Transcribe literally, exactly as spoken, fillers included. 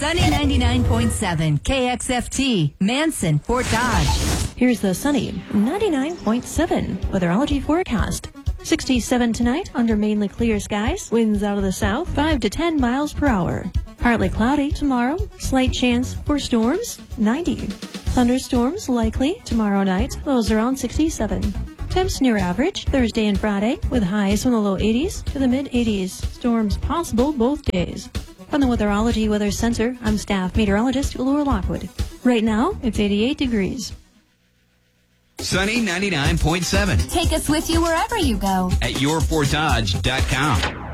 Sunny ninety-nine point seven, K X F T, Manson, Fort Dodge. Here's the Sunny ninety-nine point seven weatherology forecast. sixty-seven tonight under mainly clear skies. Winds out of the south, five to ten miles per hour. Partly cloudy tomorrow. Slight chance for storms, ninety. Thunderstorms likely tomorrow night. Lows around sixty-seven. Temps near average Thursday and Friday with highs from the low eighties to the mid eighties. Storms possible both days. From the Weatherology Weather Center, I'm staff meteorologist Laura Lockwood. Right now, it's eighty-eight degrees. Sunny ninety-nine point seven Take us with you wherever you go at your fort dodge dot com.